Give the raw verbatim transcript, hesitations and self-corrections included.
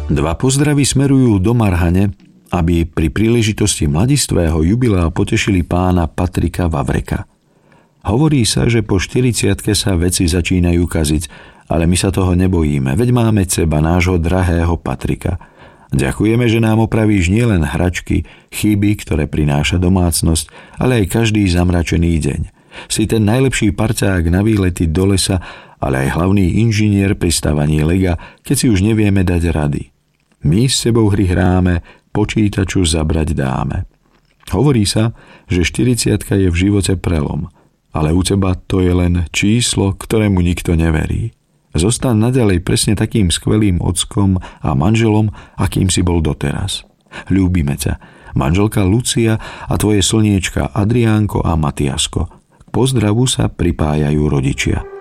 Dva pozdravy smerujú do Marhane, aby pri príležitosti mladistvého jubilea potešili pána Patrika Vavreka. Hovorí sa, že po štyridsiatke sa veci začínajú kaziť, ale my sa toho nebojíme, veď máme seba, nášho drahého Patrika. Ďakujeme, že nám opravíš nielen hračky, chyby, ktoré prináša domácnosť, ale aj každý zamračený deň. Si ten najlepší parťák na výlety do lesa, ale aj hlavný inžinier pri stavaní lega, keď si už nevieme dať rady. My s sebou hry hráme, počítaču zabrať dáme. Hovorí sa, že štyridsiatka je v živote prelom, ale u teba to je len číslo, ktorému nikto neverí. Zostaň naďalej presne takým skvelým ockom a manželom, akým si bol doteraz. Ľúbime ťa, manželka Lucia a tvoje slniečka Adriánko a Matiasko. K pozdravu sa pripájajú rodičia.